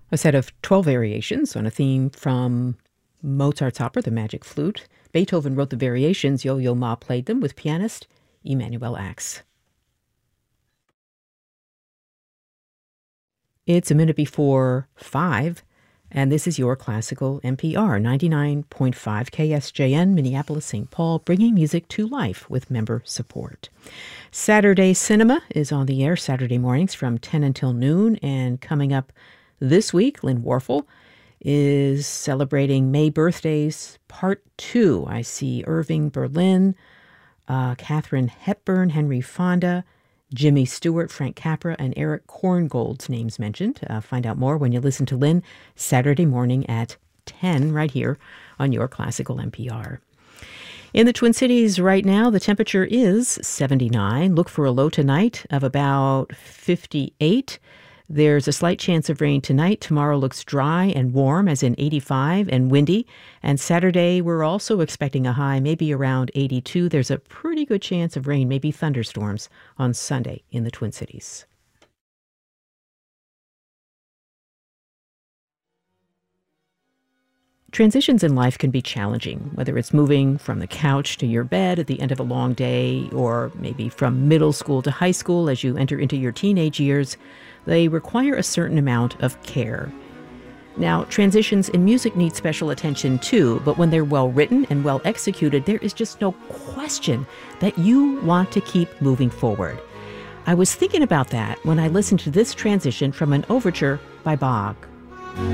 A set of 12 variations on a theme from Mozart's opera, The Magic Flute. Beethoven wrote the variations. Yo-Yo Ma played them with pianist Emanuel Ax. It's a minute before 5, and this is your classical NPR, 99.5 KSJN, Minneapolis, St. Paul, bringing music to life with member support. Saturday Cinema is on the air Saturday mornings from 10 until noon, and coming up this week, Lynn Warfel is celebrating May birthdays Part 2. I see Irving Berlin, Katharine Hepburn, Henry Fonda, Jimmy Stewart, Frank Capra, and Eric Korngold's names mentioned. Find out more when you listen to Lynn Saturday morning at 10 right here on your classical NPR. In the Twin Cities right now, the temperature is 79. Look for a low tonight of about 58. There's a slight chance of rain tonight. Tomorrow looks dry and warm, as in 85, and windy. And Saturday, we're also expecting a high, maybe around 82. There's a pretty good chance of rain, maybe thunderstorms, on Sunday in the Twin Cities. Transitions in life can be challenging, whether it's moving from the couch to your bed at the end of a long day, or maybe from middle school to high school as you enter into your teenage years. They require a certain amount of care. Now, transitions in music need special attention too, but when they're well written and well executed, there is just no question that you want to keep moving forward. I was thinking about that when I listened to this transition from an overture by Bach.